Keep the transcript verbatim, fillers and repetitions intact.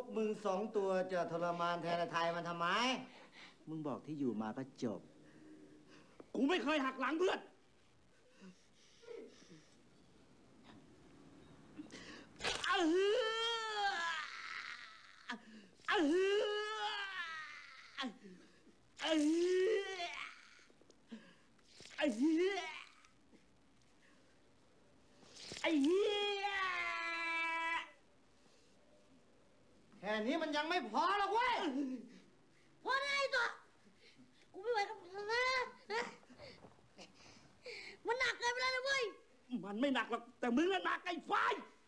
มึงสองตัวจะทรมานแทนไทยมันทำไมมึงบอกที่อยู่มาก็จบกูไม่เคยหักหลังเพื่อนเออเออเออไอ้เหี้ยไอ้เหี้ยแค่นี้มันยังไม่พอหรอกเว้ยพอได้ตัวกูไม่ไหวกับมันนะมันหนักเกินไปแล้วนะเว้ยมันไม่หนักหรอกแต่มึงน่ะหนักไอ้ไฟ